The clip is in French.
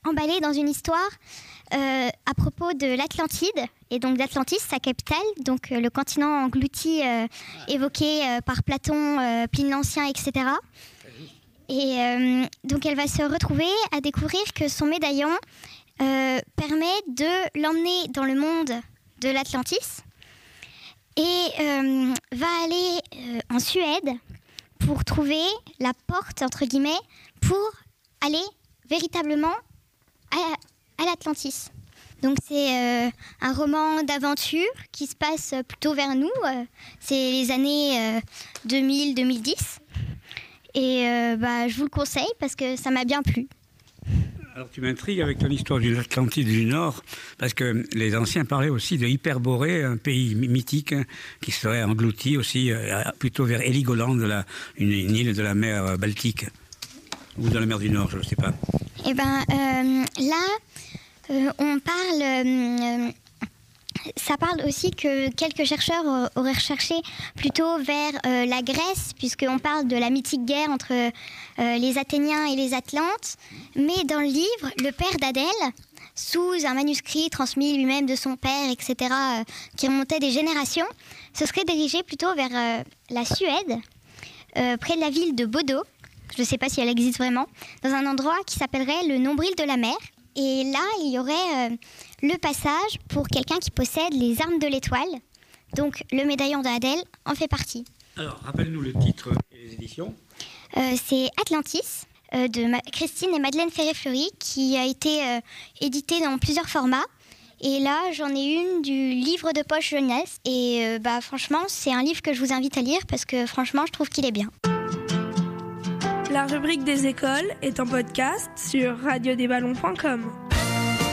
emballé dans une histoire à propos de l'Atlantide, et donc d'Atlantis, sa capitale, donc le continent englouti évoqué par Platon, Pline l'Ancien, etc. Et donc elle va se retrouver à découvrir que son médaillon permet de l'emmener dans le monde de l'Atlantis, et va aller en Suède pour trouver la porte, entre guillemets, pour aller véritablement à l'Atlantis. Donc c'est un roman d'aventure qui se passe plutôt vers nous, c'est les années 2000-2010, et je vous le conseille parce que ça m'a bien plu. Alors tu m'intrigues avec ton histoire d'une Atlantide du Nord, parce que les anciens parlaient aussi de Hyperborée, un pays mythique qui serait englouti aussi plutôt vers Heligoland, une île de la mer Baltique, ou de la mer du Nord, je ne sais pas. Eh bien là, on parle... ça parle aussi que quelques chercheurs auraient recherché plutôt vers la Grèce, puisqu'on parle de la mythique guerre entre les Athéniens et les Atlantes. Mais dans le livre, le père d'Adèle, sous un manuscrit transmis lui-même de son père, etc., qui remontait des générations, se serait dirigé plutôt vers la Suède, près de la ville de Bodo. Je ne sais pas si elle existe vraiment, dans un endroit qui s'appellerait le nombril de la mer. Et là, il y aurait le passage pour quelqu'un qui possède les armes de l'étoile. Donc, le médaillon d'Adèle en fait partie. Alors, rappelle-nous le titre et les éditions. C'est Atlantis, de Christine et Madeleine Ferré-Fleury, qui a été édité dans plusieurs formats. Et là, j'en ai une du livre de poche jeunesse. Et franchement, c'est un livre que je vous invite à lire parce que franchement, je trouve qu'il est bien. La rubrique des écoles est en podcast sur radiodesballons.com.